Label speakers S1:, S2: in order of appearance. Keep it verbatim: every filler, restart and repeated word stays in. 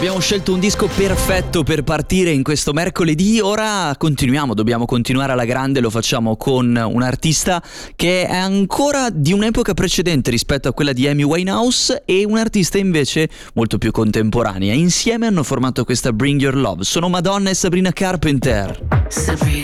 S1: Abbiamo scelto un disco perfetto per partire in questo mercoledì. Ora continuiamo, dobbiamo continuare alla grande. Lo facciamo con un artista che è ancora di un'epoca precedente rispetto a quella di Amy Winehouse e un artista invece molto più contemporanea. Insieme hanno formato questa Bring Your Love. Sono Madonna e Sabrina Carpenter.
S2: Sabrina.